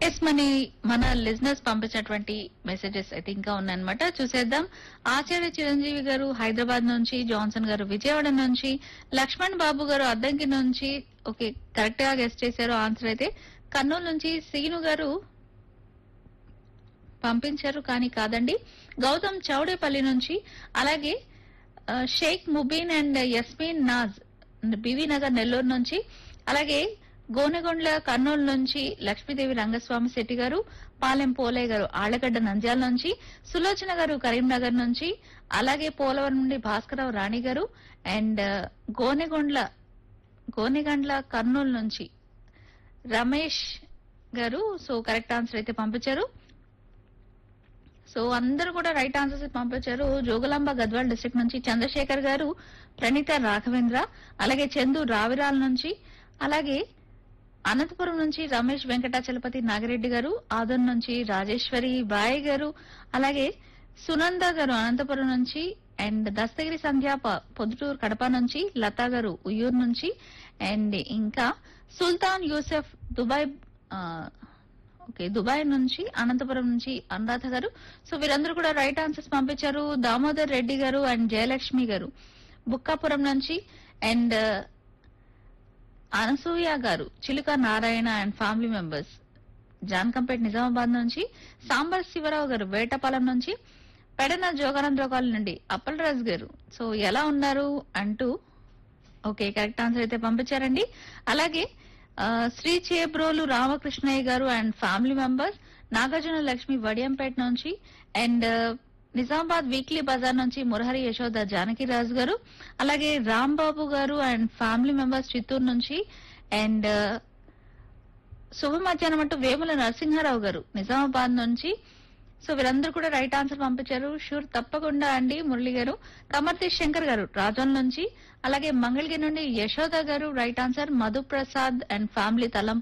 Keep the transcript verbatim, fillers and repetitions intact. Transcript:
Yes money మన listeners పంపించినటువంటి messages అయితే ఇంకా ఉన్నాయన్నమాట. చూసేద్దాం. ఆచార్య చిరంజీవి గారు హైదరాబాద్ నుంచి, జాన్సన్ గారు విజయవాడ నుంచి, లక్ష్మణ్ బాబు గారు అద్దంకి నుంచి ఓకే కరెక్ట్ గా గెస్ట్ చేశారు. ఆన్సర్ అయితే కర్నూలు నుంచి సీను గారు పంపించారు కానీ కాదండి. గౌతమ్ చౌడేపల్లి నుంచి, అలాగే ఆ, షేక్ ముబీన్ అండ్ యస్మీన్ నాజ్ బివి నగర్ నెల్లూరు నుంచి, అలాగే గోనెగొండ్ల కర్నూలు నుంచి లక్ష్మీదేవి రంగస్వామి శెట్టి గారు, పాలెం పోలయ్య గారు ఆళ్లగడ్డ నంద్యాల నుంచి, సులోచన గారు కరీంనగర్ నుంచి, అలాగే పోలవరం నుండి భాస్కరరావు రాణి గారు అండ్ గోనెగొండ్ల గోనెగండ్ల కర్నూలు నుంచి రమేష్ గారు సో కరెక్ట్ ఆన్సర్ అయితే పంపించారు. సో అందరూ కూడా రైట్ ఆన్సర్స్ పంపించారు. జోగులాంబ గద్వాల్ డిస్ట్రిక్ట్ నుంచి చంద్రశేఖర్ గారు, ప్రణీత రాఘవేంద్ర, అలాగే చందు రావిరాల నుంచి, అలాగే అనంతపురం నుంచి రమేష్ వెంకటాచలపతి నాగిరెడ్డి గారు, ఆదన్ నుంచి రాజేశ్వరి బాయ్ గారు, అలాగే సునంద గారు అనంతపురం నుంచి అండ్ దస్తగిరి సంధ్య ప- పొద్దుటూరు కడప నుంచి, లతా గారు ఉయ్యూరు నుంచి అండ్ ఇంకా సుల్తాన్ యూసెఫ్ దుబాయ్ ఆ, ఓకే దుబాయ్ నుంచి, అనంతపురం నుంచి అనురాధ గారు. సో వీరందరూ కూడా రైట్ ఆన్సర్స్ పంపించారు. దామోదర్ రెడ్డి గారు అండ్ జయలక్ష్మి గారు బుక్కాపురం నుంచి అండ్ అనసూయ గారు చిలుక Narayana and family members Jankampet Nizamabad నుంచి, సాంబర్ శివరావు గారు వేటపాలెం నుంచి, పెడన జోగానంద్రకాల నుండి అప్పలరాజు గారు సో ఎలా ఉన్నారు అంటూ ఓకే కరెక్ట్ ఆన్సర్ అయితే పంపించారండి. అలాగే ఆ, శ్రీ చేబ్రోలు రామకృష్ణయ్య గారు and family members Nagarjuna Lakshmi Vadiyampeta నుంచి అండ్ నిజామాబాద్ వీక్లీ బజార్ నుంచి మురహరి యశోద జానకిరాజు గారు, అలాగే రాంబాబు గారు అండ్ ఫ్యామిలీ మెంబర్స్ చిత్తూరు నుంచి అండ్ శుభ మధ్యాహ్నం అంటూ వేముల నరసింహారావు గారు నిజామాబాద్ నుంచి. సో వీరందరూ కూడా రైట్ ఆన్సర్ పంపించారు. షూర్ తప్పకుండా అండి. మురళి గారు, కమర్తి శంకర్ గారు రాజోన్ నుంచి, అలాగే మంగళగిరి నుండి యశోద గారు right answer, Madhu Prasad and family Talampadu